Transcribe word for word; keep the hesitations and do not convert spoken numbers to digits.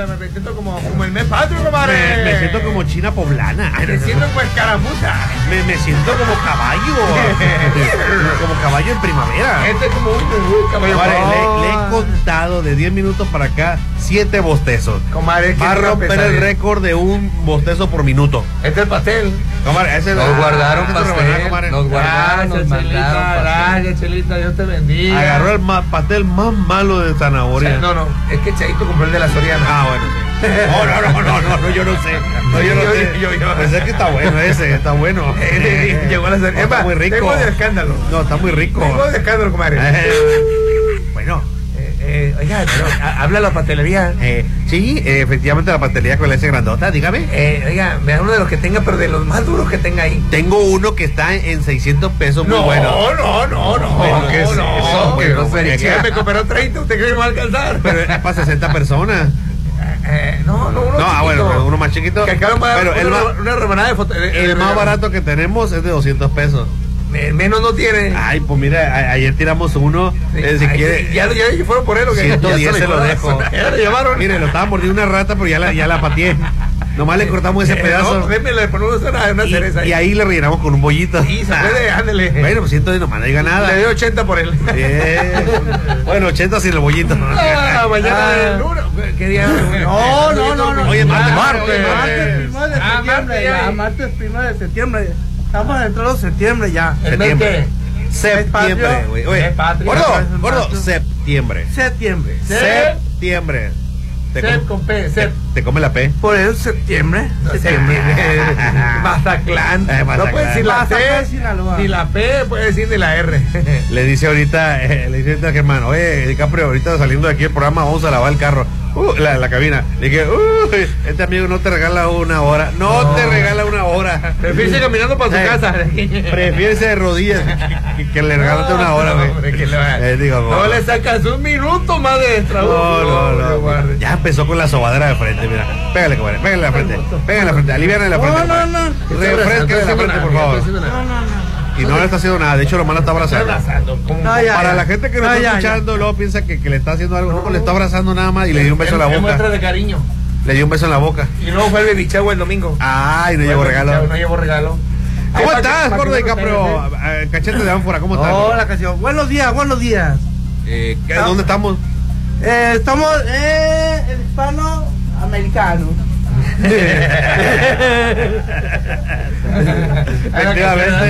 me siento como, como el mes patrio, compadre. Me, me siento como china poblana. Me siento pues caramuza. Me, me siento como caballo. Como caballo en primavera. Este es como un uh, caballo. Compadre, le, le he contado de diez minutos para acá siete bostezos. Comadre, va a romper el récord de un bostezo por minuto. Este es el pastel. Comadre, ese nos ah, guardaron pastel. Comadre. Nos guardaron, nos mandaron pastel. Gracias, Chelita, Dios te bendiga. Agarró el ma pastel más malo de zanahoria. O sea, no, no, es que Chaito compró el de la Soriana. Ah, bueno, sí. No, no, no, no, no, no, yo no sé. No, yo no yo, sé. Yo, yo, yo. Pues es que está bueno ese, está bueno. Eh, Llegó a la Soriana. No, está muy rico. Tengo de escándalo. No, está muy rico. Tengo de escándalo, comadre. Eh, bueno. Eh, eh, oiga, pero habla la pastelería. Eh, sí, eh, efectivamente la pastelería con la S grandota, dígame. Eh, oiga, me da uno de los que tenga, pero de los más duros que tenga ahí. Tengo uno que está en seiscientos pesos, muy no, bueno. No, no, no, Bueno, no. ¿qué es no, eso? No, ¿Qué grosería? es que me cooperó treinta, ¿usted cree que me va a alcanzar? Pero es para sesenta personas. Eh, no, no, uno No, ah, bueno, chiquito. uno más chiquito. Que acá me Pero una, el una, más, una rebanada de foto. Eh, el eh, más eh, barato que tenemos es de doscientos pesos. Eh, menos no tiene. Ay, pues mira, a, ayer tiramos uno. Sí. Eh, si Ay, quiere. Ya, ya, ya fueron por él, ¿o qué? ciento diez Ya se lo dejo. Ya lo llevaron. Mire, lo estaba mordiendo una rata, pero ya la, ya la pateé. Nomás le cortamos ese Eh, pedazo. No, démele, le ponemos una, una y, cereza ahí. y ahí le rellenamos con un bollito. Sí, se puede, ándele. Bueno, pues ciento diez nomás, no diga nada. Le doy ochenta por él. Bien. Bueno, ochenta sin el bollito. Ah, mañana Ah. el lunes. ¿Qué día? No, no, no, no. Oye, martes, martes, martes. martes primero de Ah, septiembre, martes, ya, ya. martes primero de septiembre. Estamos entrando en septiembre ya. ¿El mes Septiembre. qué? Septiembre, güey. Oye, Es patria. gordo, Es gordo, marzo. septiembre. Septiembre. Sep- Septiembre. Te, Sep com- con P, Sep. te come la P. Por eso septiembre. Septiembre. Mazatlán. Eh, Mazatlán. No puede decir la Mazatlán, C, Sinaloa. ni la P, puede decir ni la R. Le dice ahorita, eh, le dice ahorita a Germán, oye, DiCaprio, ahorita saliendo de aquí el programa vamos a lavar el carro. Uh, la, la cabina. Le dije, uy, este amigo no te regala una hora. No, No. te regala una hora. Prefiere irse caminando para su Eh, casa. Prefiere irse de rodillas que, que, que le regalaste una hora, No, güey. hombre, que le va- Eh, digo, no gordo. le sacas un minuto más de trabajo. No, no, no. guarde. Ya empezó con la sobadera de frente, mira. Pégale, compadre, pégale la frente. Pégale la frente, aliviane la frente. No, no, compadre. no. Refresca la frente, por favor. No, no, no. Y no le está haciendo nada, de hecho lo malo está Está abrazando. abrazando. ¿Cómo? No, ya. Para la gente que no No, está ya, escuchando, luego piensa que, que le está haciendo algo. No, le está abrazando nada más y le dio un beso en la Es muestra boca. de cariño. Le dio un beso en la boca. Y luego fue el baby shower el domingo. Ay, no llevo Fue el baby regalo. shower, No llevo regalo. ¿Cómo Ay, estás, pa' que- gordo pa' de que no te Caprio? dejes. Eh, Cachete de ánfora, ¿cómo estás? Oh, la canción. Buenos días, buenos días. Eh, ¿qué- ¿Dónde estamos? Eh, estamos eh, en hispanoamericano. Efectivamente.